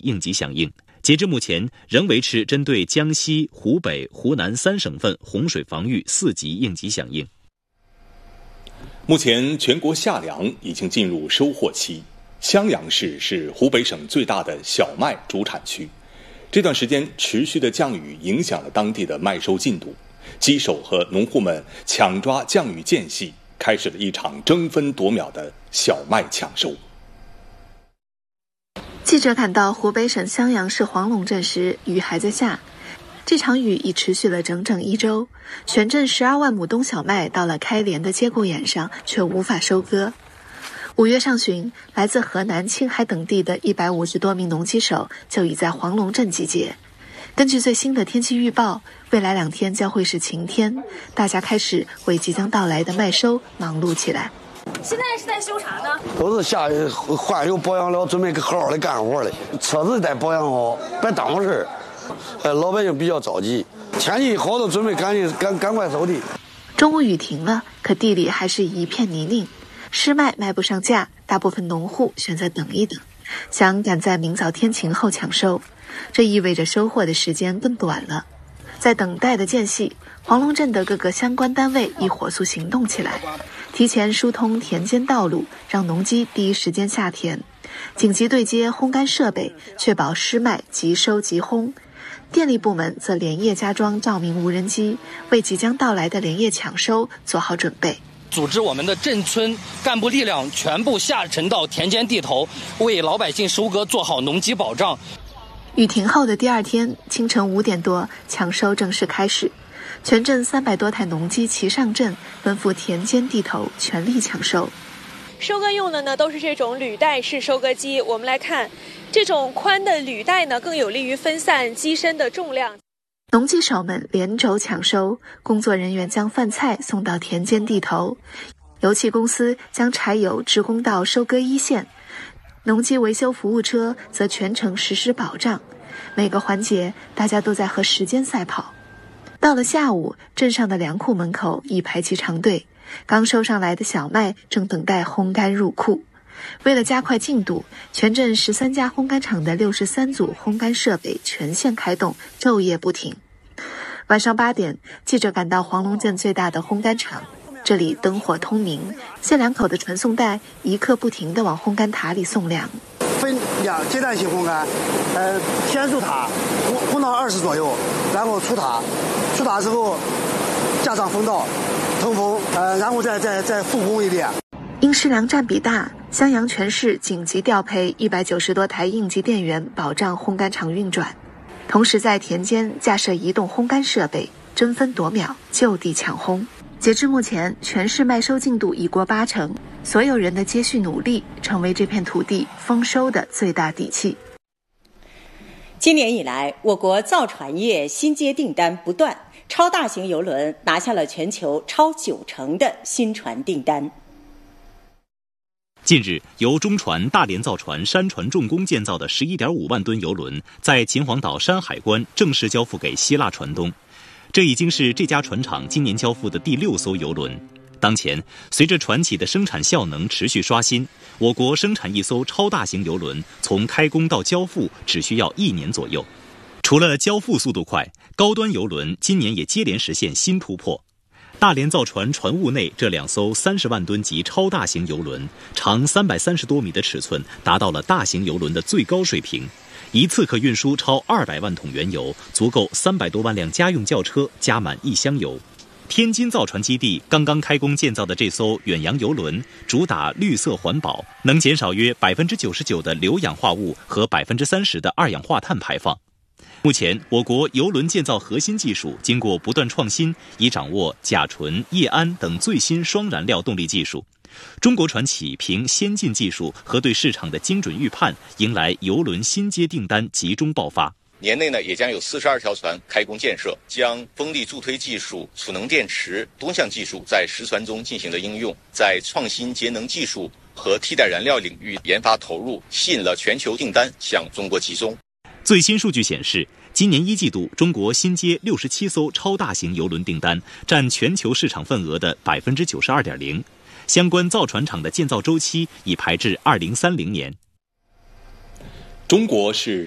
应急响应。截至目前，仍维持针对江西、湖北、湖南3省份洪水防御4级应急响应。 目前全国夏粮已经进入收获期，襄阳市是湖北省最大的小麦主产区。这段时间持续的降雨影响了当地的麦收进度，机手和农户们抢抓降雨间隙，开始了一场争分夺秒的小麦抢收。 记者赶到湖北省襄阳市黄龙镇时，雨还在下。这场雨已持续了整整1周，全镇12万亩冬小麦到了开镰的节骨眼上，却无法收割。5月上旬，来自河南、青海等地的150多名农机手就已在黄龙镇集结。根据最新的天气预报，未来2天将会是晴天，大家开始为即将到来的麦收忙碌起来。 现在是在修啥呢？ 都是下换油保养了，准备好好的干活了。车子得保养好，别耽误事。老百姓比较着急，天气好的准备赶快收地。 中午雨停了，可地里还是一片泥泞，湿麦卖不上价，大部分农户选择等一等，想赶在明早天晴后抢收。这意味着收获的时间更短了。在等待的间隙，黄龙镇的各个相关单位已火速行动起来，提前疏通田间道路，让农机第一时间下田，紧急对接烘干设备，确保湿麦即收即烘。电力部门则连夜加装照明无人机，为即将到来的连夜抢收做好准备。 组织我们的镇村干部力量全部下沉到田间地头，为老百姓收割做好农机保障。 雨停后的第2天清晨5点多，抢收正式开始。全镇300多台农机齐上阵，奔赴田间地头，全力抢收。 收割用的呢都是这种履带式收割机。我们来看，这种宽的履带呢更有利于分散机身的重量。 农机手们连轴抢收，工作人员将饭菜送到田间地头，油气公司将柴油直供到收割一线，农机维修服务车则全程实施保障。每个环节大家都在和时间赛跑。到了下午，镇上的粮库门口已排起长队，刚收上来的小麦正等待烘干入库。为了加快进度，全镇13家烘干厂的63组烘干设备全线开动，昼夜不停。晚上8点，记者赶到黄龙镇最大的烘干厂，这里灯火通明，限粮口的传送带一刻不停地往烘干塔里送粮。 分阶段性烘干，先入塔，烘到20左右，然后出塔之后加上风道，通风，然后再复烘一遍。 因食粮占比大，襄阳全市紧急调配190多台应急电源，保障烘干厂运转。同时在田间架设移动烘干设备，争分夺秒，就地抢烘。截至目前，全市麦收进度已过80%，所有人的接续努力成为这片土地丰收的最大底气。 今年以来，我国造船业新接订单不断，超大型邮轮拿下了全球超90%的新船订单。 近日，由中船大连造船山船重工建造的11.5万吨邮轮，在秦皇岛山海关正式交付给希腊船东。这已经是这家船厂今年交付的第6艘邮轮。当前，随着船企的生产效能持续刷新，我国生产一艘超大型邮轮从开工到交付只需要1年左右。除了交付速度快，高端邮轮今年也接连实现新突破。大连造船船坞内这2艘30万吨级超大型邮轮，长330多米的尺寸达到了大型邮轮的最高水平，一次可运输超200万桶原油，足够300多万辆家用轿车加满1箱油。天津造船基地刚刚开工建造的这艘远洋邮轮，主打绿色环保，能减少约99%的硫氧化物和30%的二氧化碳排放。目前，我国邮轮建造核心技术经过不断创新，已掌握甲醇、液氨等最新双燃料动力技术。中国船企凭先进技术和对市场的精准预判，迎来邮轮新接订单集中爆发。 年内呢，也将有42条船开工建设，将风力助推技术、储能电池多项技术在实船中进行了应用，在创新节能技术和替代燃料领域研发投入，吸引了全球订单向中国集中。 最新数据显示，今年1季度，中国新接67艘超大型邮轮订单，占全球市场份额的92.0%。相关造船厂的建造周期已排至2030年。 中国是